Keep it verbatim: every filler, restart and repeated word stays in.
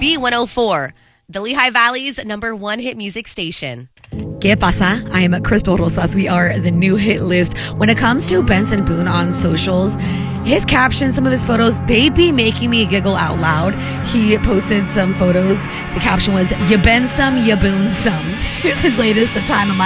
B one oh four, the Lehigh Valley's number one hit music station. ¿Qué pasa? I am Crystal Rosas. We are the new hit list. When it comes to Benson Boone on socials, his captions, some of his photos, they be making me giggle out loud. He posted some photos. The caption was, "You been some, you boon some." Here's his latest, The Time of My